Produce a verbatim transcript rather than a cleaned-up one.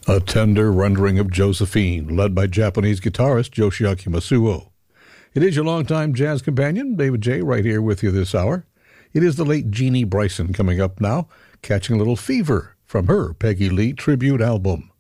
A tender rendering of Josephine, led by Japanese guitarist Yoshiaki Masuo. It is your longtime jazz companion, David J., right here with you this hour. It is the late Jeannie Bryson coming up now, catching a little fever from her Peggy Lee tribute album.